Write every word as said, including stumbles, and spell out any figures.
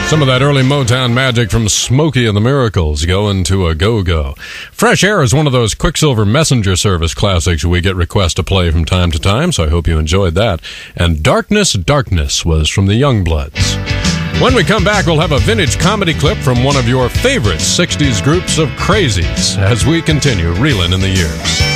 Some of that early Motown magic from Smokey and the Miracles going to a go-go. Fresh Air is one of those Quicksilver Messenger Service classics we get requests to play from time to time, so I hope you enjoyed that. And Darkness, Darkness was from the Youngbloods. When we come back, we'll have a vintage comedy clip from one of your favorite sixties groups of crazies as we continue reeling in the years.